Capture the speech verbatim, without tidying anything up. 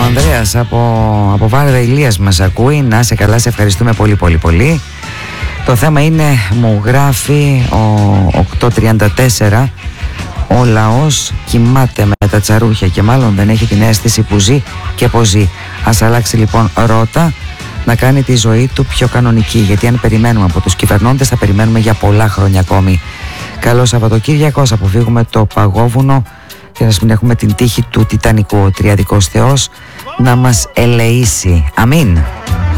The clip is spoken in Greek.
Ανδρέας από, από Βάρδα Ηλίας μας ακούει. Να σε καλά, σε ευχαριστούμε πολύ πολύ πολύ. Το θέμα είναι, μου γράφει ο οκτώ τριάντα τέσσερα, ο λαός κοιμάται με τα τσαρούχια και μάλλον δεν έχει την αίσθηση που ζει και πως ζει. Ας αλλάξει λοιπόν ρότα, να κάνει τη ζωή του πιο κανονική, γιατί αν περιμένουμε από τους κυβερνώντες θα περιμένουμε για πολλά χρόνια ακόμη. Καλό Σαββατοκύριακο, ας αποφύγουμε το παγόβουνο και να μην έχουμε την τύχη του Τιτανικού. Ο τριαδικός Θεός να μας ελεήσει. Αμήν.